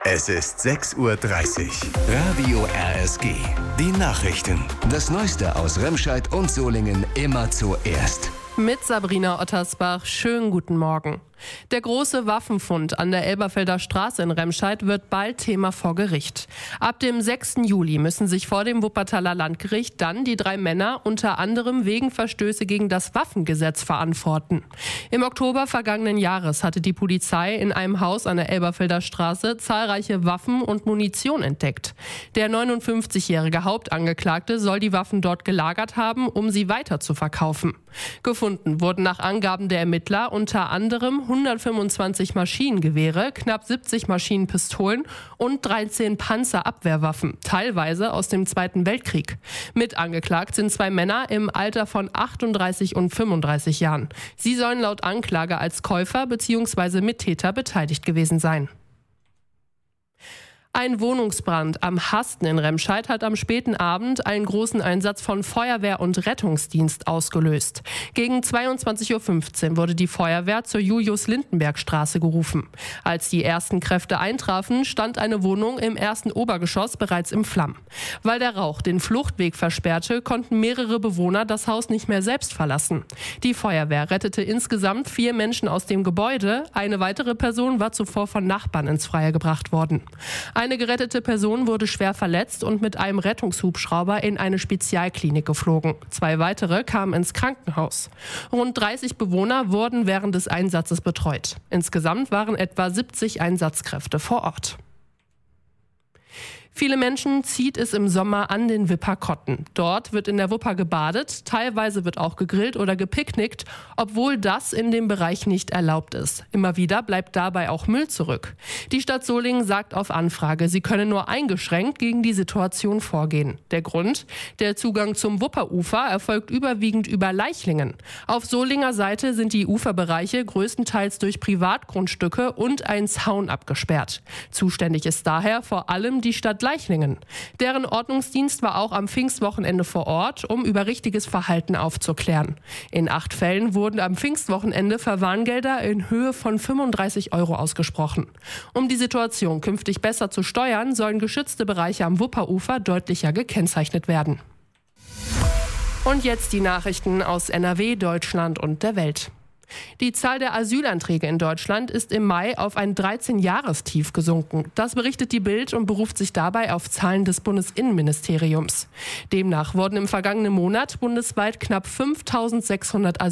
Es ist 6:30 Uhr. Radio RSG. Die Nachrichten. Das Neueste aus Remscheid und Solingen immer zuerst. Mit Sabrina Ottersbach. Schönen guten Morgen. Der große Waffenfund an der Elberfelder Straße in Remscheid wird bald Thema vor Gericht. Ab dem 6. Juli müssen sich vor dem Wuppertaler Landgericht dann die 3 Männer unter anderem wegen Verstöße gegen das Waffengesetz verantworten. Im Oktober vergangenen Jahres hatte die Polizei in einem Haus an der Elberfelder Straße zahlreiche Waffen und Munition entdeckt. Der 59-jährige Hauptangeklagte soll die Waffen dort gelagert haben, um sie weiter zu verkaufen. Gefunden wurden nach Angaben der Ermittler unter anderem 125 Maschinengewehre, knapp 70 Maschinenpistolen und 13 Panzerabwehrwaffen, teilweise aus dem Zweiten Weltkrieg. Mit angeklagt sind 2 Männer im Alter von 38 und 35 Jahren. Sie sollen laut Anklage als Käufer bzw. Mittäter beteiligt gewesen sein. Ein Wohnungsbrand am Hasten in Remscheid hat am späten Abend einen großen Einsatz von Feuerwehr und Rettungsdienst ausgelöst. Gegen 22:15 Uhr wurde die Feuerwehr zur Julius-Lindenberg-Straße gerufen. Als die ersten Kräfte eintrafen, stand eine Wohnung im ersten Obergeschoss bereits in Flammen. Weil der Rauch den Fluchtweg versperrte, konnten mehrere Bewohner das Haus nicht mehr selbst verlassen. Die Feuerwehr rettete insgesamt 4 Menschen aus dem Gebäude. Eine weitere Person war zuvor von Nachbarn ins Freie gebracht worden. Eine gerettete Person wurde schwer verletzt und mit einem Rettungshubschrauber in eine Spezialklinik geflogen. 2 weitere kamen ins Krankenhaus. Rund 30 Bewohner wurden während des Einsatzes betreut. Insgesamt waren etwa 70 Einsatzkräfte vor Ort. Viele Menschen zieht es im Sommer an den Wipperkotten. Dort wird in der Wupper gebadet, teilweise wird auch gegrillt oder gepicknickt, obwohl das in dem Bereich nicht erlaubt ist. Immer wieder bleibt dabei auch Müll zurück. Die Stadt Solingen sagt auf Anfrage, sie könne nur eingeschränkt gegen die Situation vorgehen. Der Grund? Der Zugang zum Wupperufer erfolgt überwiegend über Leichlingen. Auf Solinger Seite sind die Uferbereiche größtenteils durch Privatgrundstücke und ein Zaun abgesperrt. Zuständig ist daher vor allem die Stadt Leichlingen. Deren Ordnungsdienst war auch am Pfingstwochenende vor Ort, um über richtiges Verhalten aufzuklären. In 8 Fällen wurden am Pfingstwochenende Verwarngelder in Höhe von 35 € ausgesprochen. Um die Situation künftig besser zu steuern, sollen geschützte Bereiche am Wupperufer deutlicher gekennzeichnet werden. Und jetzt die Nachrichten aus NRW, Deutschland und der Welt. Die Zahl der Asylanträge in Deutschland ist im Mai auf ein 13-Jahrestief gesunken. Das berichtet die Bild und beruft sich dabei auf Zahlen des Bundesinnenministeriums. Demnach wurden im vergangenen Monat bundesweit knapp 5.600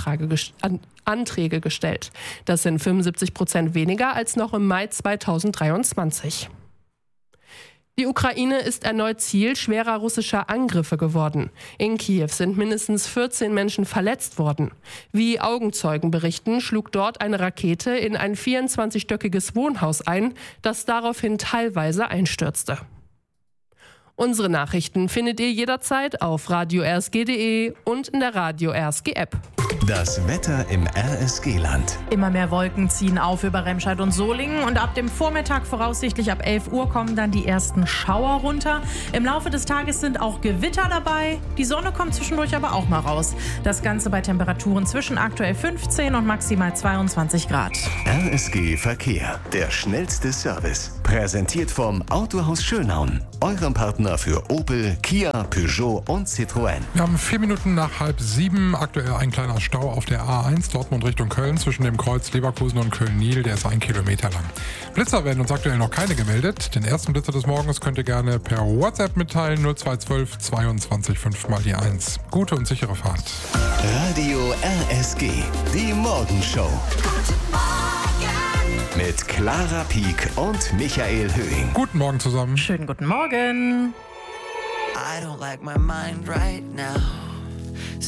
Anträge gestellt. Das sind 75% weniger als noch im Mai 2023. Die Ukraine ist erneut Ziel schwerer russischer Angriffe geworden. In Kiew sind mindestens 14 Menschen verletzt worden. Wie Augenzeugen berichten, schlug dort eine Rakete in ein 24-stöckiges Wohnhaus ein, das daraufhin teilweise einstürzte. Unsere Nachrichten findet ihr jederzeit auf radio-rsg.de und in der Radio RSG App. Das Wetter im RSG-Land. Immer mehr Wolken ziehen auf über Remscheid und Solingen und ab dem Vormittag voraussichtlich ab 11 Uhr kommen dann die ersten Schauer runter. Im Laufe des Tages sind auch Gewitter dabei. Die Sonne kommt zwischendurch aber auch mal raus. Das Ganze bei Temperaturen zwischen aktuell 15 und maximal 22 Grad. RSG Verkehr, der schnellste Service. Präsentiert vom Autohaus Schönhaun, eurem Partner für Opel, Kia, Peugeot und Citroën. Wir haben 4 Minuten nach 6:30, aktuell ein kleiner Stau auf der A1 Dortmund Richtung Köln zwischen dem Kreuz Leverkusen und Köln-Niel, der ist 1 Kilometer lang. Blitzer werden uns aktuell noch keine gemeldet. Den ersten Blitzer des Morgens könnt ihr gerne per WhatsApp mitteilen, 0212 22 5 mal die 1. Gute und sichere Fahrt. Radio RSG, die Morgenshow. Mit Clara Pieck und Michael Höhing. Guten Morgen zusammen. Schönen guten Morgen. I don't like my mind right now.